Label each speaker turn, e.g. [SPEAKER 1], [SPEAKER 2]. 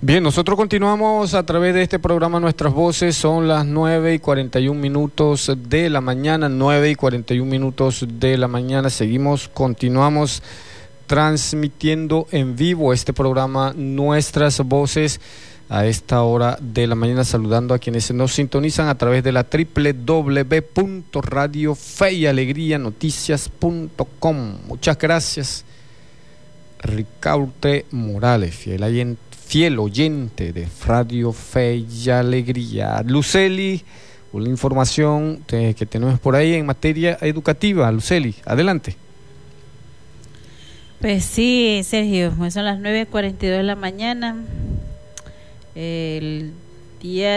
[SPEAKER 1] Bien, nosotros continuamos a través de este programa Nuestras Voces. Son las 9:41 de la mañana, 9:41 de la mañana. Continuamos transmitiendo en vivo este programa Nuestras Voces a esta hora de la mañana, saludando a quienes nos sintonizan a través de la www.radiofeyalegrianoticias.com. Muchas gracias, Ricaurte Morales, fiel oyente de Radio Fe y Alegría. Luceli, una información que tenemos por ahí en materia educativa. Luceli, adelante.
[SPEAKER 2] Pues sí, Sergio, pues son las 9:42 de la mañana. El día